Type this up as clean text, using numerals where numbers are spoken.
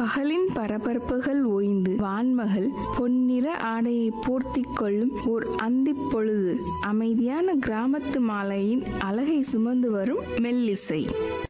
பகலின் பரபரப்புகள் ஓய்ந்து வான்மகள் பொன்னிற ஆடையை போர்த்தி கொள்ளும் ஓர் அந்திப் பொழுது அமைதியான கிராமத்து மாலையின் அழகை சுமந்து வரும் மெல்லிசை.